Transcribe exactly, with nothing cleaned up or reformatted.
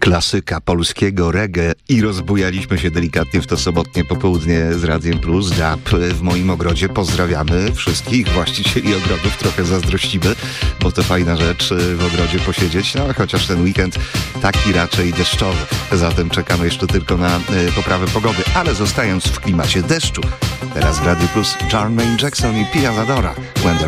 klasyka polskiego reggae i rozbujaliśmy się delikatnie w to sobotnie popołudnie z Radiem Plus. Dab w moim ogrodzie. Pozdrawiamy wszystkich właścicieli ogrodów. Trochę zazdrościmy, bo to fajna rzecz w ogrodzie posiedzieć. No chociaż ten weekend taki raczej deszczowy. Zatem czekamy jeszcze tylko na poprawę pogody. Ale zostając w klimacie deszczu, teraz w Radiu Plus Jermaine Jackson i Pia Zadora.